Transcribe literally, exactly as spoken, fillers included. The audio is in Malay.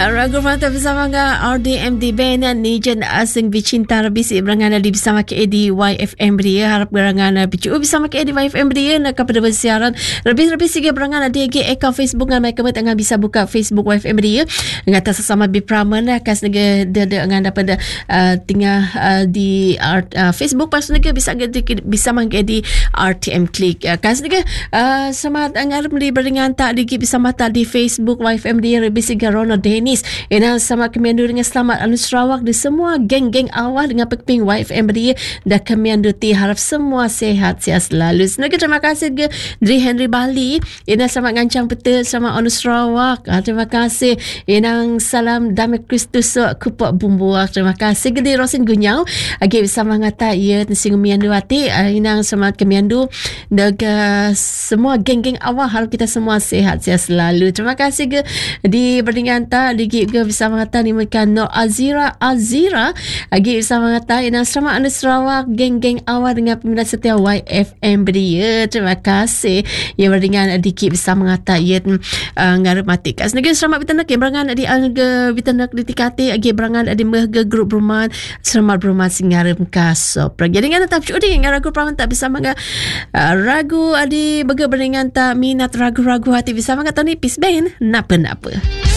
Ragu Mantap bersama dengan R D M D Band Nijan Asing Bicinta Rabisi berangan di bersama K A D Y F M Beria. Harap berangan bicu bersama K A D Y F M Beria nak pada bersiaran lebih-lebih sikit berangan ada di akaun Facebook dengan mereka tengah bisa buka Facebook Y F M Beria dengan atas sesama Bipraman kas negara dia dengan daripada uh, tinggal uh, di uh, Facebook pas negara bisa bisa mangke di R T M Click uh, kas negara uh, sama ngarep di berangan tak di bisa mata di Facebook Y F M Beria lebih sikit Ronald Dennis Enal sama kemendu dengan selamat anu Sarawak di semua geng-geng awal dengan pekping Y F M Beria dan kemendu ti harap semua sehat sihat selalu. Semoga terima kasih ke Dri Henry Bali Enal selamat ngancang betul sama anu Sarawak. Ah, terima kasih Enang salam damai Kristus kupak bumbuak. Terima kasih ke Dri Rosin Gunyau agi bersama ngata ia sing miandu hati Enang selamat kemendu dan semua geng-geng awal harap kita semua sehat sihat selalu. Terima kasih ke di berdingan tak lagi ke bisa mengata ni mereka Nur Azira Azira lagi bisa mengata yang selamat anda Sarawak geng-geng awal dengan peminat setia Y F M Beria. Terima kasih yang berdingan dikit bisa mengata ia uh, ngarep mati kas negara selamat bitanak yang berangan di alga bitanak di tikati lagi berangan di merga grup berumahan selamat berumahan singarep kasop jadi dengan tak cudi yang ragu perawan tak bisa mengata uh, ragu adi bega berdingan tak minat ragu-ragu hati bisa mengata ni peace band napa-napa.